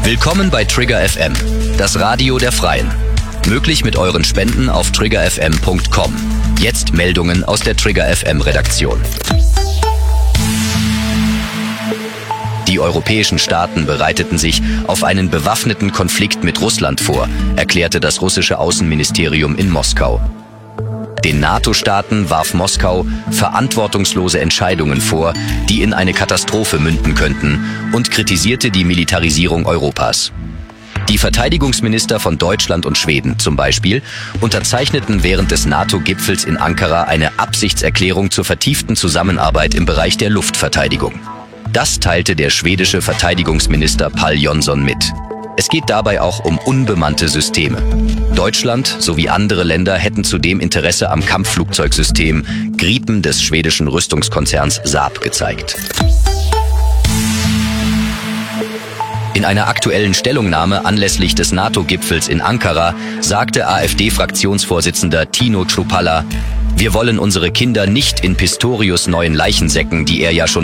Willkommen bei Trigger FM, das Radio der Freien. Möglich mit euren Spenden auf triggerfm.com. Jetzt Meldungen aus der Trigger FM Redaktion. Die europäischen Staaten bereiteten sich auf einen bewaffneten Konflikt mit Russland vor, erklärte das russische Außenministerium in Moskau. Den NATO-Staaten warf Moskau verantwortungslose Entscheidungen vor, die in eine Katastrophe münden könnten, und kritisierte die Militarisierung Europas. Die Verteidigungsminister von Deutschland und Schweden zum Beispiel unterzeichneten während des NATO-Gipfels in Ankara eine Absichtserklärung zur vertieften Zusammenarbeit im Bereich der Luftverteidigung. Das teilte der schwedische Verteidigungsminister Pål Jonson mit. Es geht dabei auch um unbemannte Systeme. Deutschland sowie andere Länder hätten zudem Interesse am Kampfflugzeugsystem Gripen des schwedischen Rüstungskonzerns Saab gezeigt. In einer aktuellen Stellungnahme anlässlich des NATO-Gipfels in Ankara sagte AfD-Fraktionsvorsitzender Tino Chrupalla: Wir wollen unsere Kinder nicht in Pistorius' neuen Leichensäcken, die er ja schon